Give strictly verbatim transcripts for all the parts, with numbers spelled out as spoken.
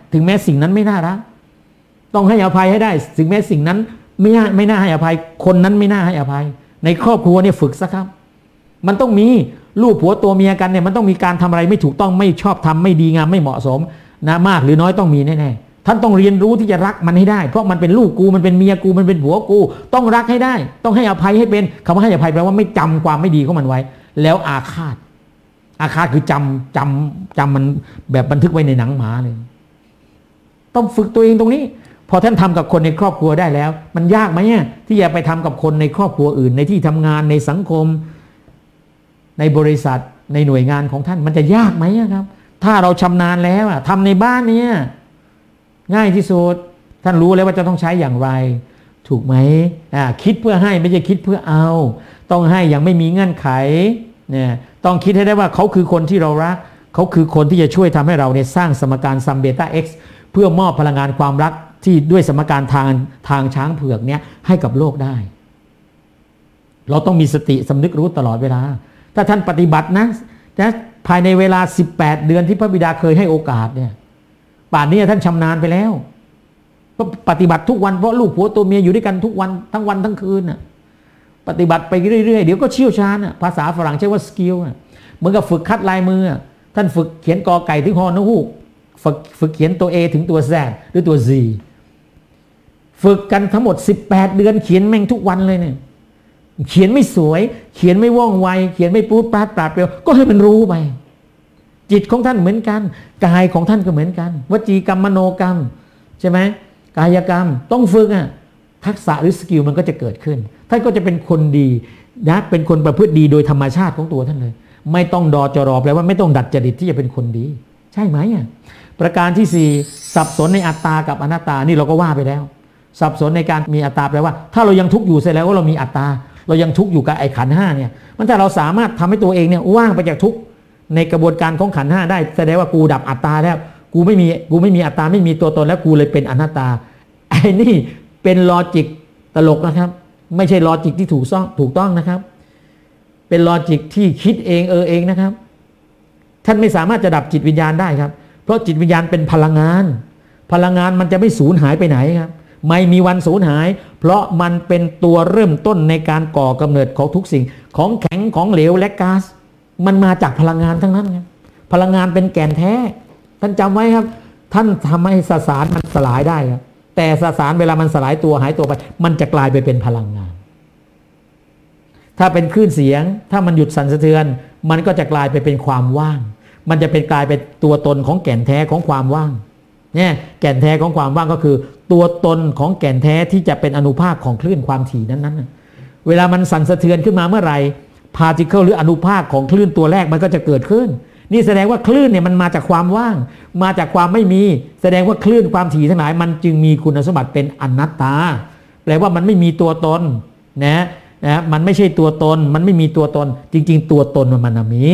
ถึงแม้สิ่งนั้นไม่น่ารักต้องให้อภัยให้ได้ถึงแม้สิ่งนั้นไม่น่าไม่น่าให้อภัยคนนั้นไม่น่าให้อภัยในครอบครัวเนี่ยฝึกซะครับมันต้องมีลูกผัวตัวเมียกันเนี่ยมันต้องมีการทำอะไรไม่ถูกต้องไม่ชอบทำไม่ดีงามไม่เหมาะสมนะมากหรือน้อยต้องมีแน่ๆท่านต้องเรียนรู้ที่จะรักมันให้ได้เพราะมันเป็นลูกกูมันเป็นเมียกูมันเป็นผัวกูต้องรักให้ได้ต้องให้อภัยให้เป็นคำว่าให้อภัยแปลว่าไม่จำความไม่ดีของมันไว้แล้วอาฆาตอาฆาตคือจำจำจำมันแบบบันทึกไว้ในหนังหมาเลยต้องฝึกตัวเองตรงนี้พอท่านทำกับคนในครอบครัวได้แล้วมันยากไหมเนี่ยที่จะไปทำกับคนในครอบครัวอื่นในที่ทำงานในสังคมในบริษัทในหน่วยงานของท่านมันจะยากไหมครับถ้าเราชำนาญแล้วอะทำในบ้านเนี่ยง่ายที่สุดท่านรู้แล้วว่าจะต้องใช้อย่างไรถูกไหมอ่าคิดเพื่อให้ไม่ใช่คิดเพื่อเอาต้องให้อย่างไม่มีเงื่อนไขเนี่ยต้องคิดให้ได้ว่าเขาคือคนที่เรารักเขาคือคนที่จะช่วยทำให้เราเนี่ยสร้างสมการซัมเบต้า X เพื่อมอบพลังงานความรักที่ด้วยสมการทางทางช้างเผือกเนี่ยให้กับโลกได้เราต้องมีสติสำนึกรู้ตลอดเวลาถ้าท่านปฏิบัตินะนะภายในเวลาสิบแปดเดือนที่พระบิดาเคยให้โอกาสเนี่ยป่านนี้ท่านชำนาญไปแล้วปฏิบัติทุกวันเพราะลูกผัวตัวเมียอยู่ด้วยกันทุกวันทั้งวันทั้งคืนน่ะปฏิบัติไปเรื่อยๆเดี๋ยวก็เชี่ยวชาญภาษาฝรั่งใช้ว่าสกิลเหมือนกับฝึกคัดลายมือท่านฝึกเขียนกอไก่ถึงฮอนฮูกฝึกฝึกเขียนตัว A ถึงตัว Z หรือตัว Z ฝึกกันทั้งหมดสิบแปดเดือนเขียนแม่งทุกวันเลยเนี่ยเขียนไม่สวยเขียนไม่ว่องไวเขียนไม่ปูดปราดปราดเปรียวก็ให้มันรู้ไปจิตของท่านเหมือนกันกายของท่านก็เหมือนกันวจีกรรมมโนกรรมใช่ไหมกายกรรมต้องฝึกอ่ะทักษะหรือสกิลมันก็จะเกิดขึ้นท่านก็จะเป็นคนดีนะเป็นคนประพฤติดีโดยธรรมชาติของตัวท่านเลยไม่ต้องดอจรอแปลว่าไม่ต้องดัดจริตที่จะเป็นคนดีใช่ไหมอ่ะประการที่สี่สับสนในอัตตากับอนัตตานี่เราก็ว่าไปแล้วสับสนในการมีอัตตาแปลว่าถ้าเรายังทุกข์อยู่เสร็จแล้วว่าเรามีอัตตาเรายังทุกข์อยู่กับไอ้ขันธ์ห้าเนี่ยมันถ้าเราสามารถทำให้ตัวเองเนี่ยว่างไปจากทุกข์ในกระบวนการของขันธ์ห้าได้แสดงว่ากูดับอัตตาแล้วกูไม่มีกูไม่มีอัตตาไม่มีตัวตนแล้วกูเลยเป็นอนัตตาไอ้นี่เป็นลอจิกตลกนะครับไม่ใช่ลอจิกที่ถูกต้องถูกต้องนะครับเป็นลอจิกที่คิดเองเออเองนะครับท่านไม่สามารถจะดับจิตวิญญาณได้ครับเพราะจิตวิญญาณเป็นพลังงานพลังงานมันจะไม่สูญหายไปไหนครับไม่มีวันสูญหายเพราะมันเป็นตัวเริ่มต้นในการก่อกำเนิดของทุกสิ่งของแข็งของเหลวและก๊าซมันมาจากพลังงานทั้งนั้นครับพลังงานเป็นแก่นแท้ท่านจำไว้ครับท่านทำให้สสารมันสลายได้ครับแต่สสารเวลามันสลายตัวหายตัวไปมันจะกลายไปเป็นพลังงานถ้าเป็นคลื่นเสียงถ้ามันหยุดสั่นสะเทือนมันก็จะกลายไปเป็นความว่างมันจะเป็นกลายเป็นตัวตนของแก่นแท้ของความว่างเนี่ยแก่นแท้ของความว่างก็คือตัวตนของแก่นแท้ที่จะเป็นอนุภาคของคลื่นความถี่นั้นๆเวลามันสั่นสะเทือนขึ้นมาเมื่อไหร่พาร์ติเคิลหรืออนุภาคของคลื่นตัวแรกมันก็จะเกิดขึ้นนี่แสดงว่าคลื่นเนี่ยมันมาจากความว่างมาจากความไม่มีแสดงว่าคลื่นความถี่ทั้งหลายมันจึงมีคุณสมบัติเป็นอนัตตาแปลว่ามันไม่มีตัวตนนะนะมันไม่ใช่ตัวตนมันไม่มีตัวตนจริงๆตัวตนมันมันมี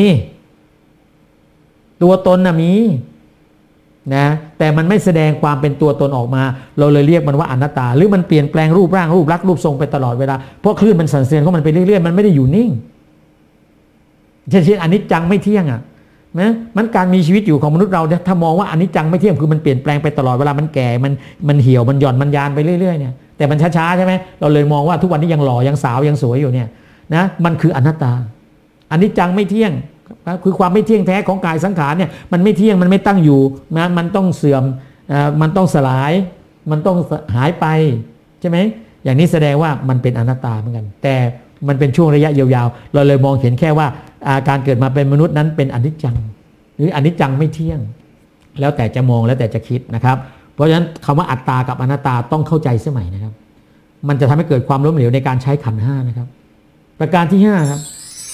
ตัวตนน่ะมีนะแต่มันไม่แสดงความเป็นตัวตนออกมาเราเลยเรียกมันว่าอนัตตาหรือมันเปลี่ยนแปลงรูปร่างรูปลักษณ์รูปทรงไปตลอดเวลาเพราะคลื่นมันสั่นสะเทือนของมันไปเรื่อยๆมันไม่ได้อยู่นิ่งเช่นอนิจจังไม่เที่ยงอ่ะนะมันการมีชีวิตอยู่ของมนุษย์เราถ้ามองว่าอนิจจังไม่เที่ยงคือมันเปลี่ยนแปลงไปตลอดเวลามันแก่มันมันเหี่ยวมันหย่อนมันยานไปเรื่อยๆเนี่ยแต่มันช้าๆใช่ไหมเราเลยมองว่าทุกวันนี้ยังหล่อยังสาวยังสวยอยู่เนี่ยนะมันคืออนัตตาอนิจจังไม่เที่ยงคือความไม่เที่ยงแท้ของกายสังขารเนี่ยมันไม่เที่ยงมันไม่ตั้งอยู่นะมันต้องเสื่อมมันต้องสลายมันต้องหายไปใช่ไหมอย่างนี้แสดงว่ามันเป็นอนัตตาเหมือนกันแต่มันเป็นช่วงระยะยาวๆเราเลยมองเห็นแค่ว่าการเกิดมาเป็นมนุษย์นั้นเป็นอนิจจังหรืออนิจจังไม่เที่ยงแล้วแต่จะมองแล้วแต่จะคิดนะครับเพราะฉะนั้นคำว่าอัตตากับอนัตตาต้องเข้าใจสมัยนะครับมันจะทำให้เกิดความล้มเหลวในการใช้ขันธ์ห้านะครับประการที่ห้าครับ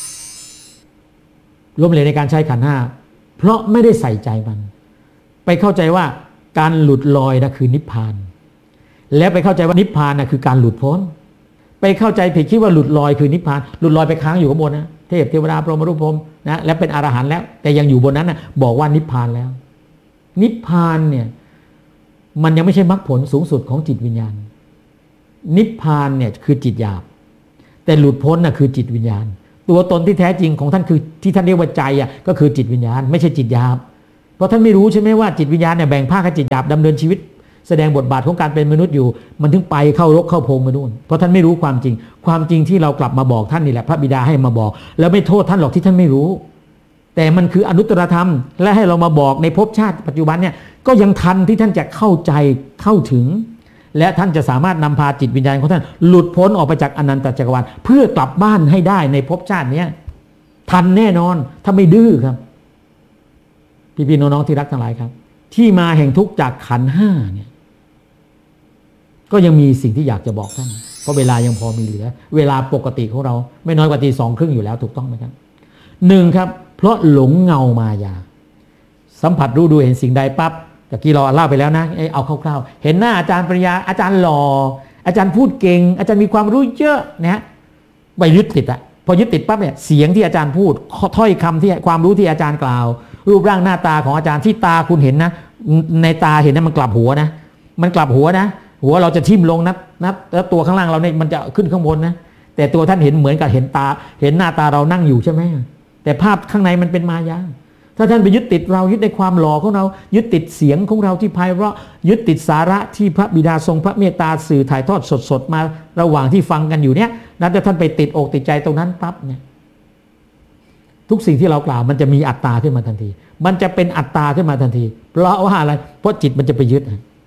ล้มเหลวในการใช้ขันธ์ห้าเพราะไม่ได้ใส่ใจมันไปเข้าใจว่าการหลุดลอยนะคือนิพพานแล้วไปเข้าใจว่านิพพานนะคือการหลุดพ้นไปเข้าใจผิดคิดว่าหลุดลอยคือนิพพานหลุดลอยไปค้างอยู่ข้างบนนะเทพเทวดาพรหมรูปพรหมนะและเป็นอรหันต์แล้วแต่ยังอยู่บนนั้นนะบอกว่านิพพานแล้วนิพพานเนี่ยมันยังไม่ใช่มรรคผลสูงสุดของจิตวิญญาณนิพพานเนี่ยคือจิตหยาบแต่หลุดพ้นน่ะคือจิตวิญญาณตัวตนที่แท้จริงของท่านคือที่ท่านเรียกว่าใจอ่ะก็คือจิตวิญญาณไม่ใช่จิตหยาบเพราะท่านไม่รู้ใช่ไหมว่าจิตวิญญาณเนี่ยแบ่งภาคให้จิตหยาบดำเนินชีวิตแสดงบทบาทของการเป็นมนุษย์อยู่มันถึงไปเข้ารกเข้าพงมานู่นเพราะท่านไม่รู้ความจริงความจริงที่เรากลับมาบอกท่านนี่แหละพระบิดาให้มาบอกแล้วไม่โทษท่านหรอกที่ท่านไม่รู้แต่มันคืออนุตตรธรรมและให้เรามาบอกในภพชาติปัจจุบันเนี่ยก็ยังทันที่ท่านจะเข้าใจเข้าถึงและท่านจะสามารถนำพาจิตวิญญาณของท่านหลุดพ้นออกไปจากอนันตจักรวาลเพื่อกลับบ้านให้ได้ในภพชาตินี้ทันแน่นอนถ้าไม่ดื้อครับพี่ๆน้องๆที่รักทั้งหลายครับที่มาแห่งทุกข์จากขันธ์ห้าเนี่ยก็ยังมีสิ่งที่อยากจะบอกท่านเพราะเวลายังพอมีเหลือเวลาปกติของเราไม่น้อยกว่าตีสองครึ่งอยู่แล้วถูกต้องไหมครับหนึ่งครับเพราะหลงเงามายาสัมผัสรู้ดูเห็นสิ่งใดปั๊บตะกี้เราเล่าไปแล้วนะเอาคร่าวๆเห็นหน้าอาจารย์ปริญญาอาจารย์หล่ออาจารย์พูดเก่งอาจารย์มีความรู้เยอะนะไปยึดติดอะพอยึดติดปั๊บเนี่ยเสียงที่อาจารย์พูดถ้อยคำที่ความรู้ที่อาจารย์กล่าวรูปร่างหน้าตาของอาจารย์ที่ตาคุณเห็นนะในตาเห็นนะมันกลับหัวนะมันกลับหัวนะหัวเราจะทิ่มลงนะนะแล้วตัวข้างล่างเราเนี่ยมันจะขึ้นข้างบนนะแต่ตัวท่านเห็นเหมือนกับเห็นตาเห็นหน้าตาเรานั่งอยู่ใช่ไหมแต่ภาพข้างในมันเป็นมายาถ้าท่านไปยึดติดเรายึดในความหล่อของเรายึดติดเสียงของเราที่ไพเราะยึดติดสาระที่พระบิดาทรงพระเมตตาสื่อถ่ายทอดสดๆมาระหว่างที่ฟังกันอยู่เนี่ยแล้วท่านไปติดอกติดใจตรงนั้นปั๊บเนี่ยทุกสิ่งที่เรากล่าวมันจะมีอัตตาขึ้นมาทันทีมันจะเป็นอัตตาขึ้นมาทันทีเพราะว่าอะไรเพราะจิตมันจะไปยึด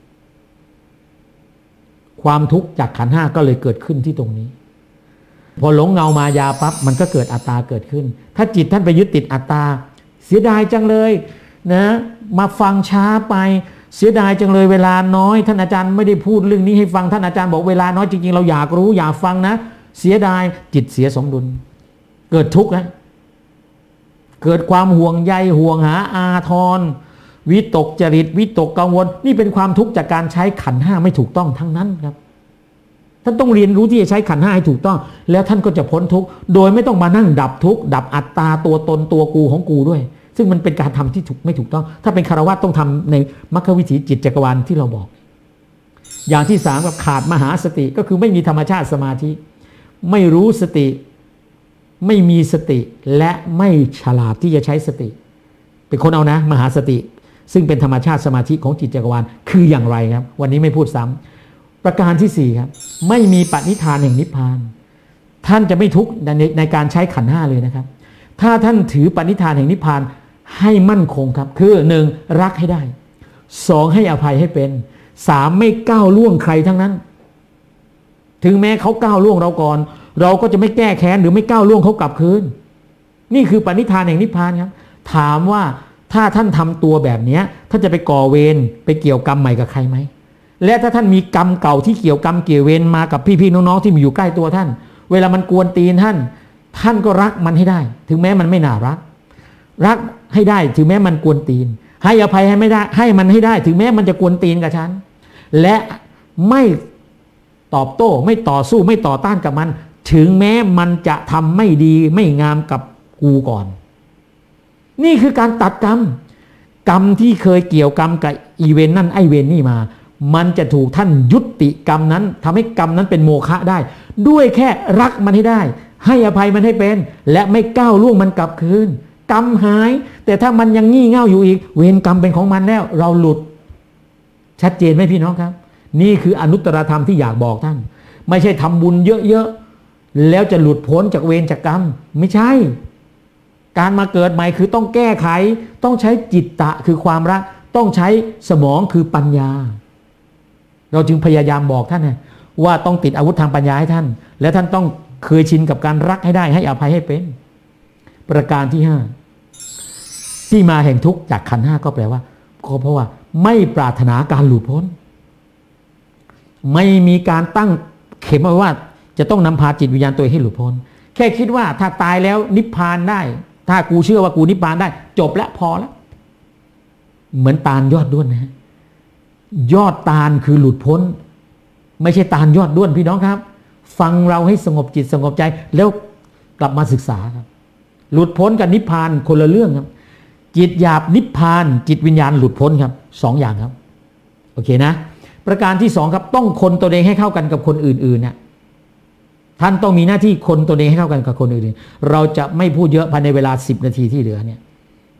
ความทุกข์จากขันธ์ห้าก็เลยเกิดขึ้นที่ตรงนี้พอหลงเงามายาปั๊บมันก็เกิดอัตตาเกิดขึ้นถ้าจิตท่านไปยึดติดอัตตาเสียดายจังเลยนะมาฟังช้าไปเสียดายจังเลยเวลาน้อยท่านอาจารย์ไม่ได้พูดเรื่องนี้ให้ฟังท่านอาจารย์บอกเวลาน้อยจริงๆเราอยากรู้อยากฟังนะเสียดายจิตเสียสมดุลเกิดทุกข์นะเกิดความห่วงใยห่วงหาอาทรวิตกจริตวิตกกังวลนี่เป็นความทุกข์จากการใช้ขันธ์ห้าไม่ถูกต้องทั้งนั้นครับท่านต้องเรียนรู้ที่จะใช้ขันธ์ห้าให้ถูกต้องแล้วท่านก็จะพ้นทุกข์โดยไม่ต้องมานั่งดับทุกข์ดับอัตตาตัวตนตัวกูของกูด้วยซึ่งมันเป็นการทำที่ถูกไม่ถูกต้องถ้าเป็นคฤหัสถ์ต้องทำในมรรควิถีจิตจักรวาลที่เราบอกอย่างที่สามกับขาดมหาสติก็คือไม่มีธรรมชาติสมาธิไม่รู้สติไม่มีสติและไม่ฉลาดที่จะใช้สติเป็นคนเอานะมหาสติซึ่งเป็นธรรมชาติสมาธิของจิตจักรวาลคืออย่างไรครับวันนี้ไม่พูดซ้ำประการที่สี่ครับไม่มีปณิธานแห่งนิพพานท่านจะไม่ทุกข์ในในการใช้ขันธ์ห้าเลยนะครับถ้าท่านถือปณิธานแห่งนิพพานให้มั่นคงครับคือหนึ่งรักให้ได้สองให้อภัยให้เป็นสามไม่ก้าวล่วงใครทั้งนั้นถึงแม้เขาก้าวล่วงเราก่อนเราก็จะไม่แก้แค้นหรือไม่ก้าวล่วงเขากลับคืนนี่คือปณิธานแห่งนิพพานครับถามว่าถ้าท่านทำตัวแบบนี้ท่านจะไปก่อเวรไปเกี่ยวกรรมใหม่กับใครไหมและถ้าท่านมีกรรมเก่าที่เกี่ยวกรรมเกี่ยวเวรมากับพี่ๆน้องๆที่มีอยู่ใกล้ตัวท่านเวลามันกวนตีนท่านท่านก็รักมันให้ได้ถึงแม้มันไม่น่ารักรักให้ได้ถึงแม้มันกวนตีนให้อภัยให้ไม่ได้ให้มันให้ได้ถึงแม้มันจะกวนตีนกับฉันและไม่ตอบโต้ไม่ต่อสู้ไม่ต่อต้านกับมันถึงแม้มันจะทำไม่ดีไม่งามกับกูก่อนนี่คือการตัดกรรมกรรมที่เคยเกี่ยวกรรมกับอีเวนนั่นไอเวนนี่มามันจะถูกท่านยุติกรรมนั้นทำให้กรรมนั้นเป็นโมฆะได้ด้วยแค่รักมันให้ได้ให้อภัยมันให้เป็นและไม่ก้าวล่วงมันกลับคืนกรรมหายแต่ถ้ามันยังงี่เง่าอยู่อีกเวรกรรมเป็นของมันแล้วเราหลุดชัดเจนไหมพี่น้องครับนี่คืออนุตตรธรรมที่อยากบอกท่านไม่ใช่ทำบุญเยอะๆแล้วจะหลุดพ้นจากเวรจากกรรมไม่ใช่การมาเกิดใหม่คือต้องแก้ไขต้องใช้จิตตะคือความรักต้องใช้สมองคือปัญญาเราจึงพยายามบอกท่านนะว่าต้องติดอาวุธทางปัญญาให้ท่านและท่านต้องเคยชินกับการรักให้ได้ให้อภัยให้เป็นประการที่ห้าที่มาแห่งทุกข์จากขันธ์ห้าก็แปลว่าก็เพราะว่าไม่ปรารถนาการหลุดพ้นไม่มีการตั้งเข็มไว้ว่าจะต้องนำพาจิตวิญญาณตัวเองให้หลุดพ้นแค่คิดว่าถ้าตายแล้วนิพพานได้ถ้ากูเชื่อว่ากูนิพพานได้จบแล้วพอแล้วเหมือนตาลยอดด้วนนะฮะยอดตาลคือหลุดพ้นไม่ใช่ตาลยอดด้วนพี่น้องครับฟังเราให้สงบจิตสงบใจแล้วกลับมาศึกษาครับหลุดพ้นกับนิพพานคนละเรื่องครับจิตหยาบนิพพานจิตวิญญาณหลุดพ้นครับสองอย่างครับโอเคนะประการที่สองครับต้องคนตัวเองให้เข้ากันกับคนอื่นๆเนี่ยท่านต้องมีหน้าที่คนตัวเองให้เข้ากันกับคนอื่นๆเราจะไม่พูดเยอะภายในเวลาสิบนาทีที่เหลือเนี่ย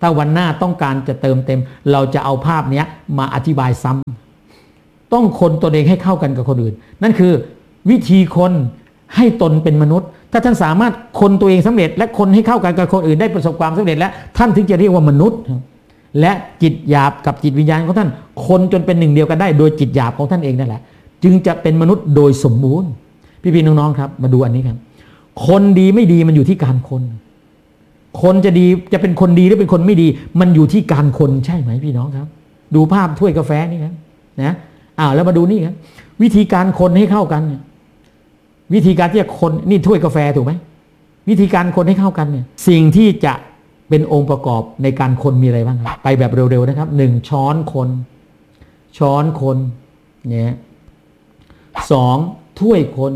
ถ้าวันหน้าต้องการจะเติมเต็มเราจะเอาภาพนี้มาอธิบายซ้ำต้องคนตัวเองให้เข้ากันกับคนอื่นนั่นคือวิธีคนให้ตนเป็นมนุษย์ถ้าท่านสามารถคนตัวเองสำเร็จและคนให้เข้ากันกับคนอื่นได้ประสบความสำเร็จแล้วท่านถึงจะเรียกว่ามนุษย์และจิตหยาบกับจิตวิญญาณของท่านคนจนเป็นหนึ่งเดียวกันได้โดยจิตหยาบของท่านเองนั่นแหละจึงจะเป็นมนุษย์โดยสมบูรณ์พี่ๆน้องๆครับมาดูอันนี้ครับคนดีไม่ดีมันอยู่ที่การคนคนจะดีจะเป็นคนดีหรือเป็นคนไม่ดีมันอยู่ที่การคนใช่ไหมพี่น้องครับดูภาพถ้วยกาแฟนี่ครับนะอ้าวแล้วมาดูนี่ครับวิธีการคนให้เข้ากันวิธีการที่จะคนนี่ถ้วยกาแฟถูกไหมวิธีการคนให้เข้ากันเนี่ยสิ่งที่จะเป็นองค์ประกอบในการคนมีอะไรบ้างครับไปแบบเร็วๆนะครับหนึ่งช้อนคนช้อนคนเนี่ยสองถ้วยคน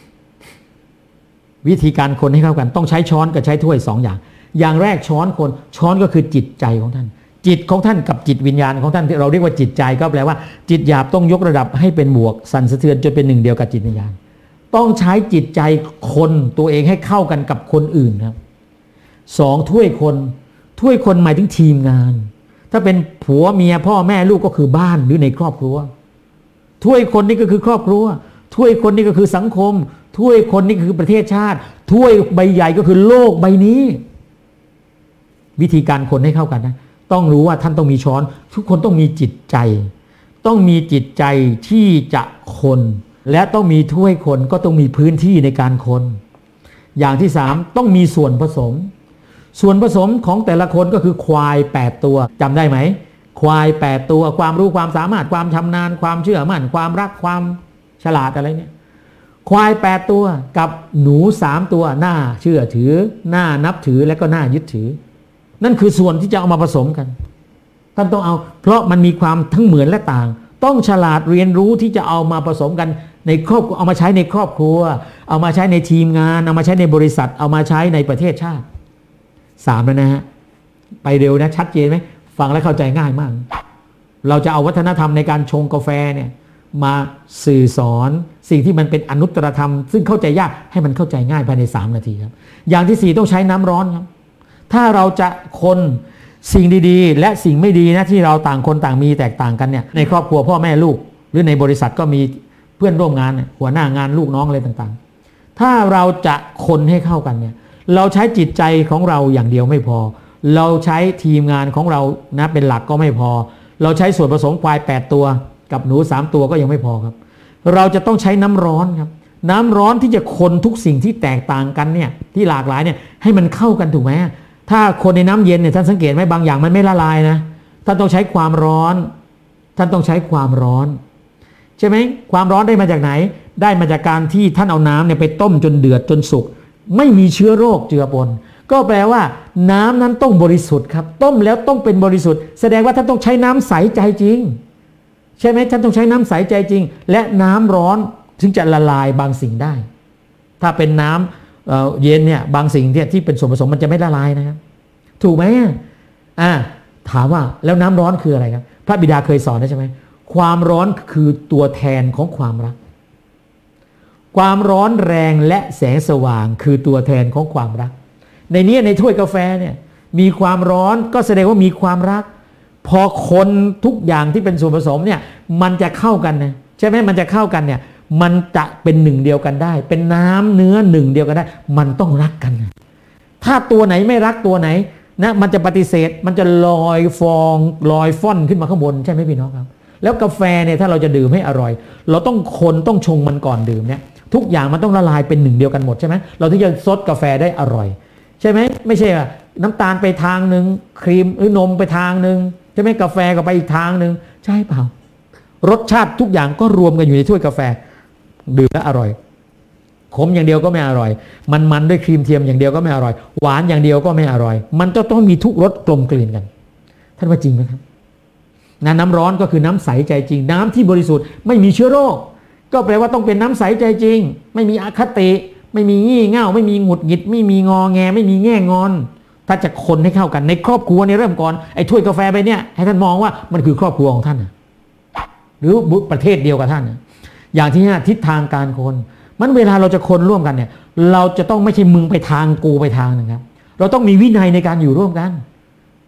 วิธีการคนให้เข้ากันต้องใช้ช้อนกับใช้ถ้วยสองอย่างอย่างแรกช้อนคนช้อนก็คือจิตใจของท่านจิตของท่านกับจิตวิญญาณของท่านที่เราเรียกว่าจิตใจก็แปลว่าจิตหยาบต้องยกระดับให้เป็นบวกสั่นสะเทือนจนเป็นหนึ่งเดียวกับจิตวิญญาณต้องใช้จิตใจคนตัวเองให้เข้ากันกับคนอื่นครับสองถ้วยคนถ้วยคนหมายถึงทีมงานถ้าเป็นผัวเมียพ่อแม่ลูกก็คือบ้านหรือในครอบครัวถ้วยคนนี่ก็คือครอบครัวถ้วยคนนี่ก็คือสังคมถ้วยคนนี่คือประเทศชาติถ้วยใบใหญ่ก็คือโลกใบนี้วิธีการคนให้เข้ากันนะต้องรู้ว่าท่านต้องมีช้อนทุกคนต้องมีจิตใจต้องมีจิตใจที่จะคนและต้องมีถ้วยคนก็ต้องมีพื้นที่ในการคนอย่างที่สามต้องมีส่วนผสมส่วนผสมของแต่ละคนก็คือควายแปดตัวจำได้ไหมควายแปดตัวความรู้ความสามารถความชำนาญความเชื่อมั่นความรักความฉลาดอะไรเนี่ยควายแปดตัวกับหนูสามตัวน่าเชื่อถือน่านับถือและก็น่ายึดถือนั่นคือส่วนที่จะเอามาผสมกันท่านต้องเอาเพราะมันมีความทั้งเหมือนและต่างต้องฉลาดเรียนรู้ที่จะเอามาผสมกันในครอบเอามาใช้ในครอบครัวเอามาใช้ในทีมงานเอามาใช้ในบริษัทเอามาใช้ในประเทศชาติสามแล้วนะฮะไปเร็วนะชัดเจนไหมฟังแล้วเข้าใจง่ายมากเราจะเอาวัฒนธรรมในการชงกาแฟเนี่ยมาสื่อสอนสิ่งที่มันเป็นอนุตตรธรรมซึ่งเข้าใจยากให้มันเข้าใจง่ายภายในสามนาทีครับอย่างที่สี่ต้องใช้น้ำร้อนครับถ้าเราจะคนสิ่งดีๆและสิ่งไม่ดีนะที่เราต่างคนต่างมีแตกต่างกันเนี่ยในครอบครัวพ่อแม่ลูกหรือในบริษัทก็มีเพื่อนร่วมงานหัวหน้างานลูกน้องอะไรต่างๆถ้าเราจะคนให้เข้ากันเนี่ยเราใช้จิตใจของเราอย่างเดียวไม่พอเราใช้ทีมงานของเรานะเป็นหลักก็ไม่พอเราใช้ส่วนผสมควายแปดตัวกับหนูสามตัวก็ยังไม่พอครับเราจะต้องใช้น้ำร้อนครับน้ำร้อนที่จะคนทุกสิ่งที่แตกต่างกันเนี่ยที่หลากหลายเนี่ยให้มันเข้ากันถูกไหมถ้าคนในน้ำเย็นเนี่ยท่านสังเกตไหมบางอย่างมันไม่ละลายนะท่านต้องใช้ความร้อนท่านต้องใช้ความร้อนใช่ไหมความร้อนได้มาจากไหนได้มาจากการที่ท่านเอาน้ำเนี่ยไปต้มจนเดือดจนสุกไม่มีเชื้อโรคเจือปนก็แปลว่าน้ำนั้นต้องบริสุทธิ์ครับต้มแล้วต้องเป็นบริสุทธิ์แสดงว่าท่านต้องใช้น้ำใสใจจริงใช่ไหมท่านต้องใช้น้ำใสใจจริงและน้ำร้อนถึงจะละลายบางสิ่งได้ถ้าเป็นน้ำ เ, เย็นเนี่ยบางสิ่งที่ที่เป็นส่วนผสมมันจะไม่ละลายนะครับถูกไหมอ่าถามว่าแล้วน้ำร้อนคืออะไรครับพระบิดาเคยสอนนะใช่ไหมความร้อนคือตัวแทนของความรักความร้อนแรงและแสงสว่างคือตัวแทนของความรักในนี้ในถ้วยกาแฟเนี่ยมีความร้อนก็แสดงว่ามีความรักพอคนทุกอย่างที่เป็นส่วนผสมเนี่ยมันจะเข้ากันนะใช่ไหมมันจะเข้ากันเนี่ยมันจะเป็นหนึ่งเดียวกันได้เป็นน้ำเนื้อหนึ่งเดียวกันได้มันต้องรักกันถ้าตัวไหนไม่รักตัวไหนนะมันจะปฏิเสธมันจะลอยฟองลอยฟ่อนขึ้นมาข้างบนใช่ไหมพี่น้องครับแล้วกาแฟเนี่ยถ้าเราจะดื่มให้อร่อยเราต้องคนต้องชงมันก่อนดื่มเนี่ยทุกอย่างมันต้องละลายเป็นหนึ่งเดียวกันหมดใช่ไหมเราถึงจะซดกาแฟได้อร่อยใช่ไหมไม่ใช่ว่าน้ำตาลไปทางหนึ่งครีมหรือนมไปทางหนึ่งใช่ไหมกาแฟก็ไปอีกทางหนึ่งใช่เปล่ารสชาติทุกอย่างก็รวมกันอยู่ในถ้วยกาแฟดื่มแล้วอร่อยขมอย่างเดียวก็ไม่อร่อยมันมันด้วยครีมเทียมอย่างเดียวก็ไม่อร่อยหวานอย่างเดียวก็ไม่อร่อยมันจะต้องมีทุกรสกลมกลืนกันท่านว่าจริงไหมครับน้ำร้อนก็คือน้ำใสใจจริงน้ำที่บริสุทธิ์ไม่มีเชื้อโรคก็แปลว่าต้องเป็นน้ำใสใจจริงไม่มีอคติไม่มีงี่เง่าไม่มีหงุดหงิดไม่มีงอแงไม่มีแง่งอนถ้าจะคนให้เข้ากันในครอบครัวเนี่ยเริ่มก่อนไอ้ถ้วยกาแฟไปเนี่ยให้ท่านมองว่ามันคือครอบครัวของท่านหรือประเทศเดียวกับท่านอย่างที่ห้าทิศทางการคนมันเวลาเราจะคนร่วมกันเนี่ยเราจะต้องไม่ใช่มึงไปทางกูไปทางนึงครับเราต้องมีวินัยในการอยู่ร่วมกัน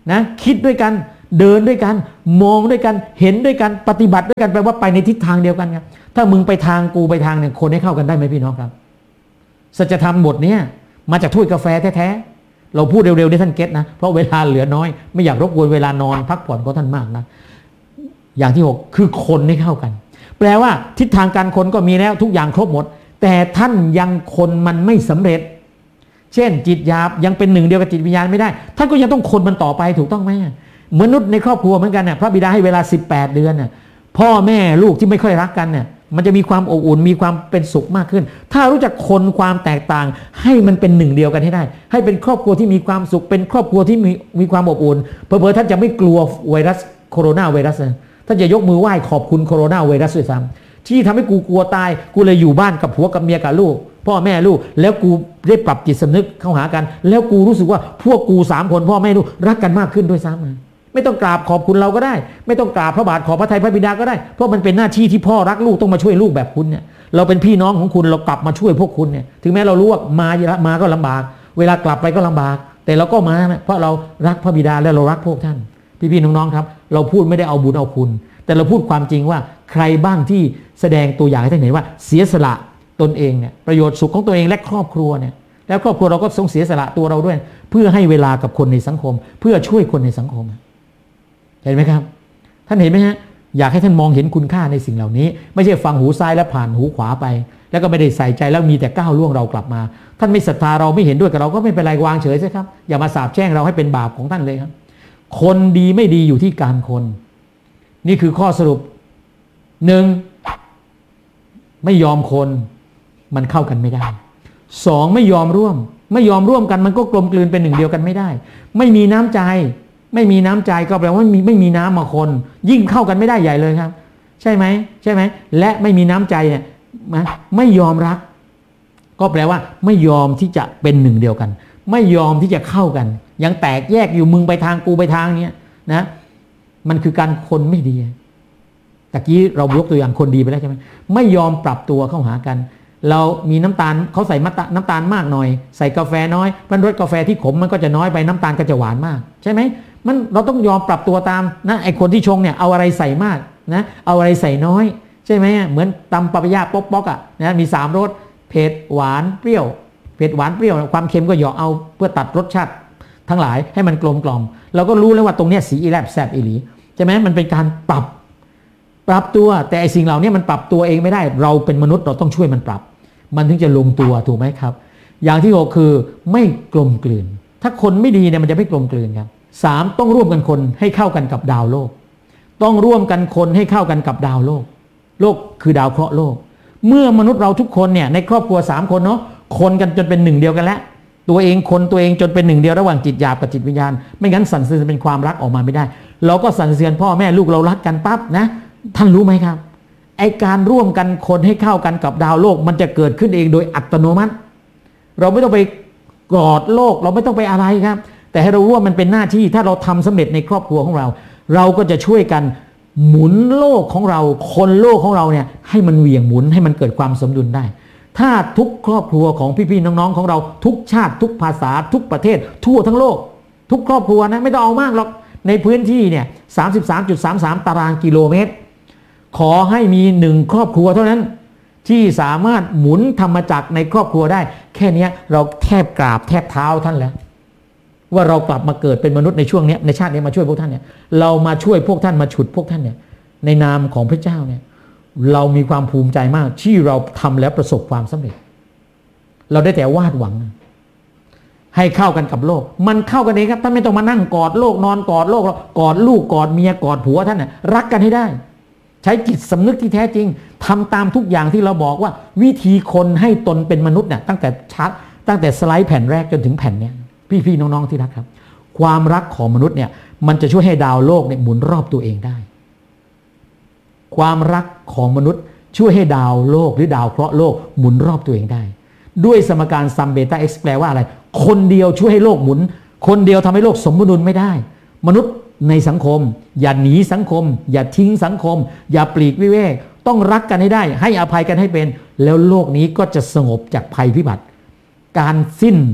นะคิดด้วยกันเดินด้วยกันมองด้วยกันเห็นด้วยกันปฏิบัติด้วยกันแปลว่าไปในทิศทางเดียวกันครับถ้ามึงไปทางกูไปทางเนี่ยคนให้เข้ากันได้ไหมพี่น้องครับสัจธรรมบทนี้มาจากถ้วยกาแฟแท้ๆเราพูดเร็วๆได้ท่านเก็ตนะเพราะเวลาเหลือน้อยไม่อยากรบกวนเวลานอนพักผ่อนของท่านมากนะอย่างที่หกคือคนให้เข้ากันแปลว่าทิศทางการคนก็มีแล้วทุกอย่างครบหมดแต่ท่านยังคนมันไม่สำเร็จเช่นจิตหยาบยังเป็นหนึ่งเดียวกับจิตวิญญาณไม่ได้ท่านก็ยังต้องคนมันต่อไปถูกต้องไหมมนุษย์ในครอบครัวเหมือนกันเนี่ยพระบิดาให้เวลาสิบแปดเดือนเนี่ยพ่อแม่ลูกที่ไม่ค่อยรักกันเนี่ยมันจะมีความอบอุ่นมีความเป็นสุขมากขึ้นถ้ารู้จักคนความแตกต่างให้มันเป็นหนึ่งเดียวกันให้ได้ให้เป็นครอบครัวที่มีความสุขเป็นครอบครัวที่มีมีความอบอุ่นเผลอๆท่านจะไม่กลัวไวรัสโคโรนาไวรัสท่านจะยกมือไหว้ขอบคุณโคโรนาไวรัสด้วยซ้ำที่ทำให้กูกลัวตายกูเลยอยู่บ้านกับผัวกับเมียกับลูกพ่อแม่ลูกแล้วกูได้ปรับจิตสำนึกเข้าหากันแล้วกูรู้สึกว่าพวกกูสามคนพ่อแม่ลูกรักกันมากขึ้นด้วยซ้ำไม่ต้องกราบขอบคุณเราก็ได้ไม่ต้องกราบพระบาทขอพระทัยพระบิดาก็ได้เพราะมันเป็นหน้าที่ที่พ่อรักลูกต้องมาช่วยลูกแบบคุณเนี่ยเราเป็นพี่น้องของคุณเรากลับมาช่วยพวกคุณเนี่ยถึงแม้เรารู้ว่ามามาก็ลำบากเวลากลับไปก็ลำบากแต่เราก็มาเพราะเรารักพระบิดาและเรารักพวกท่านพี่ๆน้องๆครับเราพูดไม่ได้เอาบุญเอาคุณแต่เราพูดความจริงว่าใครบ้างที่แสดงตัวอย่างให้ท่านเห็นว่าเสียสละตนเองเนี่ยประโยชน์สุขของตัวเองและครอบครัวเนี่ยแล้วครอบครัวเราก็ทรงเสียสละตัวเราด้วยเพื่อให้เวลากับคนในสังคมเพื่อช่วยคนในสังคมเห็นไหมครับท่านเห็นไหมฮะอยากให้ท่านมองเห็นคุณค่าในสิ่งเหล่านี้ไม่ใช่ฟังหูซ้ายแล้วผ่านหูขวาไปแล้วก็ไม่ได้ใส่ใจแล้วมีแต่ก้าวล่วงเรากลับมาท่านไม่ศรัทธาเราไม่เห็นด้วยกับเราก็ไม่เป็นไรวางเฉยใช่ครับอย่ามาสาปแช่งเราให้เป็นบาปของท่านเลยครับคนดีไม่ดีอยู่ที่การคนนี่คือข้อสรุปหนึ่งไม่ยอมคนมันเข้ากันไม่ได้สองไม่ยอมร่วมไม่ยอมร่วมกันมันก็กลมกลืนเป็นหนึ่งเดียวกันไม่ได้ไม่มีน้ำใจไม่มีน้ำใจก็แปลว่าไม่มีน้ำมาคนยิ่งเข้ากันไม่ได้ใหญ่เลยครับใช่ไหมใช่ไหมและไม่มีน้ำใจเนี่ยไม่ยอมรักก็แปลว่าไม่ยอมที่จะเป็นหนึ่งเดียวกันไม่ยอมที่จะเข้ากันยังแตกแยกอยู่มึงไปทางกูไปทางเนี้ยนะมันคือการคนไม่ดีตะกี้เรายกตัวอย่างคนดีไปแล้วใช่ไหมไม่ยอมปรับตัวเข้าหากันเรามีน้ำตาลเขาใส่น้ำตาลมากหน่อยใส่กาแฟน้อยเพราะรสกาแฟที่ขมมันก็จะน้อยไปน้ำตาลก็จะหวานมากใช่ไหมมันเราต้องยอมปรับตัวตามนะไอคนที่ชงเนี่ยเอาอะไรใส่มากนะเอาอะไรใส่น้อยใช่ไหมเหมือนตำปะปะยาป๊อกป๊อกอ่ะนะมีสามรสเผ็ดหวานเปรี้ยวเผ็ดหวานเปรี้ยวความเค็มก็หยอกเอาเพื่อตัดรสชาติทั้งหลายให้มันกลมกล่อมเราก็รู้แล้วว่าตรงเนี้ยสีอีแลบแซบอีหลีใช่ไหมมันเป็นการปรับปรับตัวแต่ไอสิ่งเหล่านี้มันปรับตัวเองไม่ได้เราเป็นมนุษย์เราต้องช่วยมันปรับมันถึงจะลงตัวถูกไหมครับอย่างที่หกคือไม่กลมกลืนถ้าคนไม่ดีเนี่ยมันจะไม่กลมกลืนครับสามต้องร่วมกันคนให้เข้ากันกับดาวโลกต้องร่วมกันคนให้เข้ากันกับดาวโลกโลกคือดาวเคราะห์โลกเมื่อมนุษย์เราทุกคนเนี่ยในครอบครัวสามคนเนาะคนกันจนเป็นหนึ่งเดียวกันแล้วตัวเองคนตัวเองจนเป็นหนึ่งเดียวระหว่างจิตหยาบกับจิตวิญญาณไม่งั้นสรรเสริญเป็นความรักออกมาไม่ได้เราก็สรรเสริญพ่อแม่ลูกเรารักกันปั๊บนะท่านรู้ไหมครับไอการร่วมกันคนให้เข้ากันกับดาวโลกมันจะเกิดขึ้นเองโดยอัตโนมัติเราไม่ต้องไปกอดโลกเราไม่ต้องไปอะไรครับแต่ให้เรารู้ว่ามันเป็นหน้าที่ถ้าเราทำสำเร็จในครอบครัวของเราเราก็จะช่วยกันหมุนโลกของเราคนโลกของเราเนี่ยให้มันเหวี่ยงหมุนให้มันเกิดความสมดุลได้ถ้าทุกครอบครัวของพี่ๆน้องๆของเราทุกชาติทุกภาษาทุกประเทศทั่วทั้งโลกทุกครอบครัวนะไม่ต้องเอามากหรอกในพื้นที่เนี่ย สามสิบสามจุดสามสาม ตารางกิโลเมตรขอให้มีหนึ่งครอบครัวเท่านั้นที่สามารถหมุนธรรมจักรในครอบครัวได้แค่นี้เราแทบกราบแทบเท้าท่านแล้วว่าเรากลับมาเกิดเป็นมนุษย์ในช่วงนี้ในชาตินี้มาช่วยพวกท่านเนี่ยเรามาช่วยพวกท่านมาฉุดพวกท่านเนี่ยในนามของพระเจ้าเนี่ยเรามีความภูมิใจมากที่เราทำแล้วประสบความสำเร็จเราได้แต่วาดหวังให้เข้ากันกับโลกมันเข้ากันเองครับท่านไม่ต้องมานั่งกอดโลกนอนกอดโลกกอดลูกกอดเมียกอดผัวท่านน่ะรักกันให้ได้ใช้จิตสำนึกที่แท้จริงทำตามทุกอย่างที่เราบอกว่าวิธีคนให้ตนเป็นมนุษย์เนี่ยตั้งแต่ชัดตั้งแต่สไลด์แผ่นแรกจนถึงแผ่นเนี้ยพี่ๆน้องๆที่รักครับความรักของมนุษย์เนี่ยมันจะช่วยให้ดาวโลกเนี่ยหมุนรอบตัวเองได้ความรักของมนุษย์ช่วยให้ดาวโลกหรือดาวเคราะห์โลกหมุนรอบตัวเองได้ด้วยสมการซัมเบต้าเอ็กซ์แปลว่าอะไรคนเดียวช่วยให้โลกหมุนคนเดียวทำให้โลกสมดุลไม่ได้มนุษย์ในสังคมอย่าหนีสังคมอย่าทิ้งสังคมอย่าปลีกวิเวกต้องรักกันให้ได้ให้อภัยกันให้เป็นแล้วโลกนี้ก็จะสงบจากภัยพิบัติการสิ้น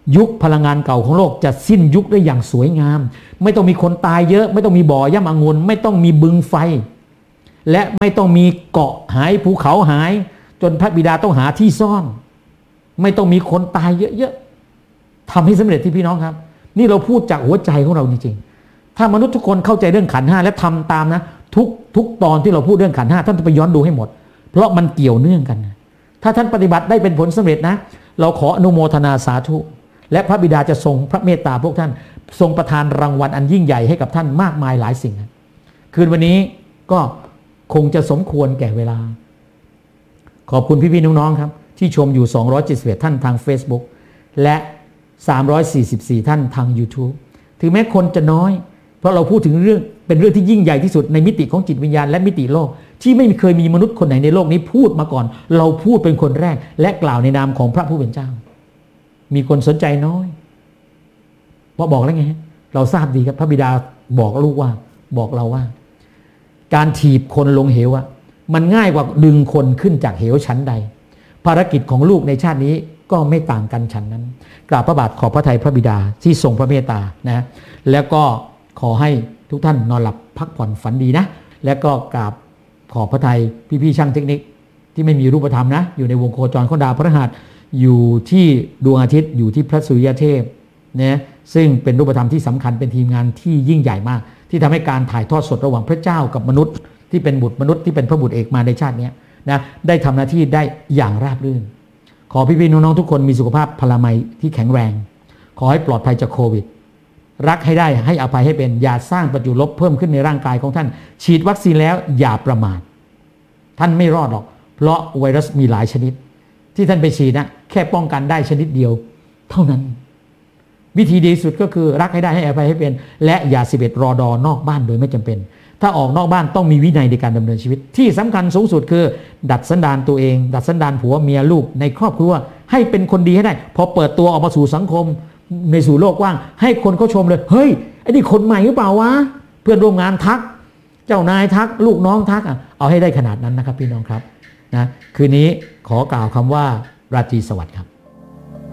ยุคพลังงานเก่าของโลกจะสิ้นยุคได้อย่างสวยงามไม่ต้องมีคนตายเยอะไม่ต้องมีบ่อย่ำองุ่นไม่ต้องมีบึงไฟและไม่ต้องมีเกาะหายภูเขาหายจนพระบิดาต้องหาที่ซ่อนไม่ต้องมีคนตายเยอะๆทำให้สำเร็จที่พี่น้องครับนี่เราพูดจากหัวใจของเราจริงๆถ้ามนุษย์ทุกคนเข้าใจเรื่องขันธ์ห้าและทำตามนะทุกทุกตอนที่เราพูดเรื่องขันธ์ห้าท่านต้องไปย้อนดูให้หมดเพราะมันเกี่ยวเนื่องกันถ้าท่านปฏิบัติได้เป็นผลสำเร็จนะเราขออนุโมทนาสาธุและพระบิดาจะทรงพระเมตตาพวกท่านทรงประทานรางวัลอันยิ่งใหญ่ให้กับท่านมากมายหลายสิ่งคืนวันนี้ก็คงจะสมควรแก่เวลาขอบคุณพี่ๆน้องๆครับที่ชมอยู่สองร้อยเจ็ดสิบเอ็ดท่านทาง Facebook และสามร้อยสี่สิบสี่ท่านทาง YouTube ถึงแม้คนจะน้อยเพราะเราพูดถึงเรื่องเป็นเรื่องที่ยิ่งใหญ่ที่สุดในมิติของจิตวิญญาณและมิติโลกที่ไม่เคยมีมนุษย์คนไหนในโลกนี้พูดมาก่อนเราพูดเป็นคนแรกและกล่าวในนามของพระผู้เป็นเจ้ามีคนสนใจน้อยเพราะบอกแล้วไงเราทราบดีครับพระบิดาบอกลูกว่าบอกเราว่าการถีบคนลงเหวอะมันง่ายกว่าดึงคนขึ้นจากเหวชั้นใดภารกิจของลูกในชาตินี้ก็ไม่ต่างกันฉันนั้นกราบพระบาทขอบพระทัยพระบิดาที่ทรงพระเมตตานะแล้วก็ขอให้ทุกท่านนอนหลับพักผ่อนฝันดีนะแล้วก็กราบขอบพระทัยพี่ๆช่างเทคนิคที่ไม่มีรูปธรรมนะอยู่ในวงโคจรของดาวพฤหัสอยู่ที่ดวงอาทิตย์อยู่ที่พระสุริยเทพนะซึ่งเป็นรูปธรรมที่สำคัญเป็นทีมงานที่ยิ่งใหญ่มากที่ทำให้การถ่ายทอดสดระหว่างพระเจ้ากับมนุษย์ที่เป็นบุตรมนุษย์ที่เป็นพระบุตรเอกมาในชาตินี้นะได้ทำหน้าที่ได้อย่างราบรื่นขอพี่ๆน้องๆทุกคนมีสุขภาพพลามัยที่แข็งแรงขอให้ปลอดภัยจากโควิดรักให้ได้ให้อภัยให้เป็นอย่าสร้างประจุลบเพิ่มขึ้นในร่างกายของท่านฉีดวัคซีนแล้วอย่าประมาทท่านไม่รอดหรอกเพราะไวรัสมีหลายชนิดที่ท่านไปฉีดนะแค่ป้องกันได้ชนิดเดียวเท่านั้นวิธีดีสุดก็คือรักให้ได้ให้อภัยให้เป็นและอย่าสิบเอ็ดรอดอนอกบ้านโดยไม่จำเป็นถ้าออกนอกบ้านต้องมีวินัยในการดำเนินชีวิตที่สำคัญสูงสุดคือดัดสันดานตัวเองดัดสันดานผัวเมียลูกในครอบครัวให้เป็นคนดีให้ได้พอเปิดตัวออกมาสู่สังคมในสู่โลกกว้างให้คนเขาชมเลยเฮ้ยไอ้นี่คนใหม่หรือเปล่าวะเพื่อนร่วมงานทักเจ้านายทักลูกน้องทักอ่ะเอาให้ได้ขนาดนั้นนะครับพี่น้องครับนะคืนนี้ขอกล่าวคำว่าราตรีสวัสดิ์ครับ